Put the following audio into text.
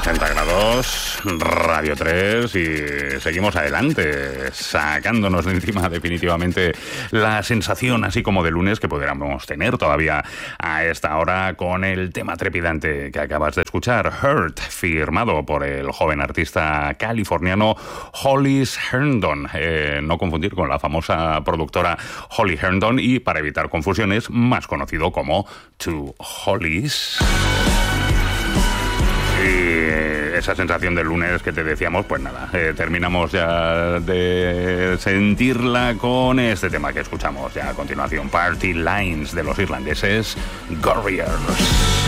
60 grados, Radio 3 y seguimos adelante, sacándonos de encima definitivamente la sensación así como de lunes que pudiéramos tener todavía a esta hora con el tema trepidante que acabas de escuchar, Hurt, firmado por el joven artista californiano Hollis Herndon, no confundir con la famosa productora Holly Herndon y, para evitar confusiones, más conocido como Two Hollys. Y esa sensación del lunes que te decíamos, pues nada, terminamos ya de sentirla con este tema que escuchamos ya a continuación, Party Lines de los irlandeses Gorillaz.